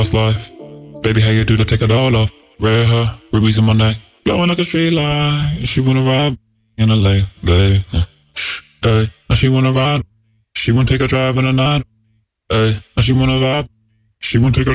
What's life? Baby, how you do to take it all off? Red hair, rubies in my neck, blowing like a street light. She wanna ride in a late, late. Hey, now she wanna ride. She wanna take a drive in the night. Hey, now she wanna vibe. She wanna take a